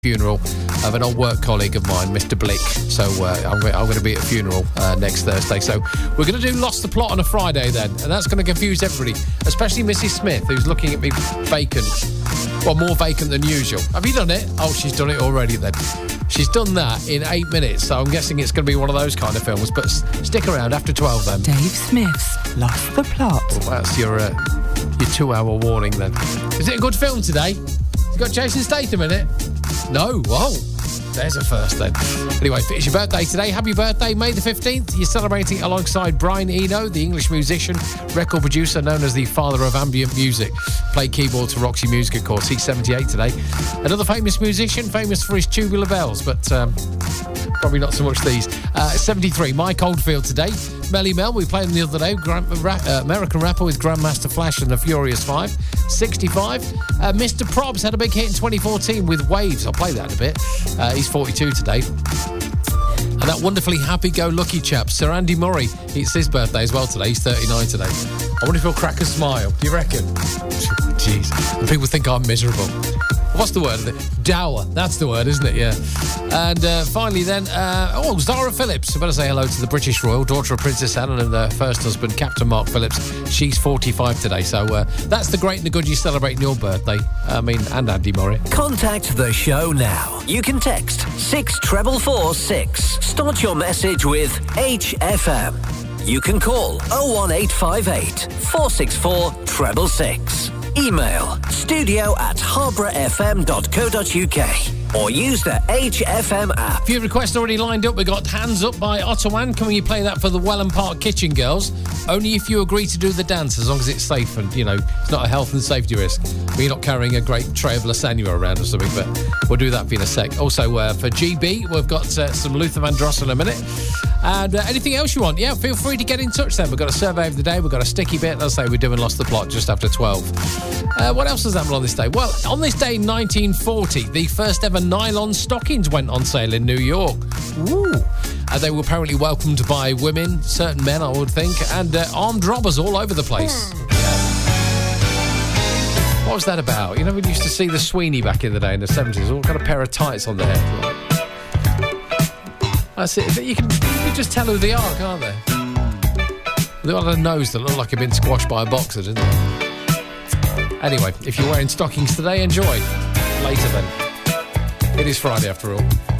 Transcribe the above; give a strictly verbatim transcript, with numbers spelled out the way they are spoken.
funeral of an old work colleague of mine, Mister Blick. So uh, I'm, I'm going to be at a funeral uh, next Thursday. So we're going to do Lost the Plot on a Friday then, and that's going to confuse everybody, especially Missus Smith, who's looking at me vacant. Well, more vacant than usual. Have you done it? Oh, she's done it already then. She's done that in eight minutes, so I'm guessing it's going to be one of those kind of films. But s- stick around after twelve then. Dave Smith's Lost the Plot. Well, that's your uh, your two-hour warning then. Is it a good film today? It's got Jason Statham in it? No? Whoa. There's a first then. Anyway, it's your birthday today. Happy birthday, May the fifteenth. You're celebrating alongside Brian Eno, the English musician, record producer known as the father of ambient music. Played keyboard to Roxy Music, of course. He's seventy-eight today. Another famous musician, famous for his tubular bells, but um, probably not so much these. Uh, seventy-three, Mike Oldfield today. Melly Mel, we played him the other day. Grand, ra- uh, American rapper with Grandmaster Flash and the Furious Five. sixty-five. Uh, Mister Probs had a big hit in twenty fourteen with Waves. I'll play that in a bit. Uh, he's forty-two today. And that wonderfully happy-go-lucky chap, Sir Andy Murray, it's his birthday as well today. He's thirty-nine today. I wonder if he'll crack a smile. Do you reckon? Jeez. And people think I'm miserable. What's the word of it? Dour. That's the word, isn't it? Yeah. And uh, finally then, uh, oh, Zara Phillips. I better say hello to the British Royal, daughter of Princess Anne and her first husband, Captain Mark Phillips. She's forty-five today. So uh, that's the great and the good. You're celebrating your birthday. I mean, and Andy Murray. Contact the show now. You can text six four four six. Start your message with H F M. You can call oh one eight five eight, four six four, six six six. Email studio at harborough f m dot co dot u k or use the H F M app. A few requests already lined up. We got Hands Up by Ottawan. Can you play that for the Welland Park Kitchen Girls? Only if you agree to do the dance, as long as it's safe and, you know, it's not a health and safety risk. We're not carrying a great tray of lasagna around or something, but we'll do that for you in a sec. Also, uh, for G B, we've got uh, some Luther Vandross in a minute. And uh, anything else you want, yeah, feel free to get in touch then. We've got a survey of the day, we've got a sticky bit. Let's say we're doing Lost the Plot just after twelve. Uh, what else has happened on this day? Well, on this day in nineteen forty, the first ever nylon stockings went on sale in New York. Ooh. Uh, they were apparently welcomed by women, certain men, I would think, and uh, armed robbers all over the place. Yeah. What was that about? You know, we used to see the Sweeney back in the day in the seventies, all got a pair of tights on their head. That's it. You can, you can just tell who they are, can't they? They've got a nose that looked like it'd been squashed by a boxer, didn't it? Anyway, if you're wearing stockings today, enjoy. Later then. It is Friday after all.